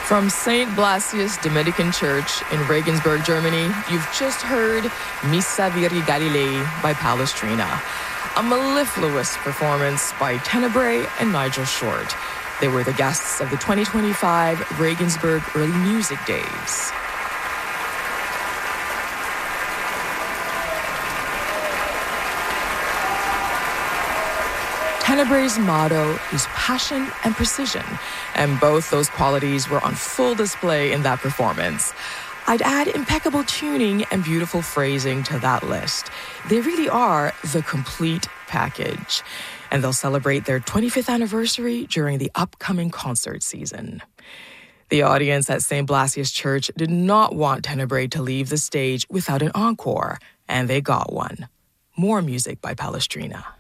From St. Blasius Dominican Church in Regensburg, Germany, you've just heard Missa Viri Galilei by Palestrina, a mellifluous performance by Tenebrae and Nigel Short. They were the guests of the 2025 Regensburg Early Music Days. Tenebrae's motto is passion and precision, and both those qualities were on full display in that performance. I'd add impeccable tuning and beautiful phrasing to that list. They really are the complete package, and they'll celebrate their 25th anniversary during the upcoming concert season. The audience at St. Blasius Church did not want Tenebrae to leave the stage without an encore, and they got one. More music by Palestrina.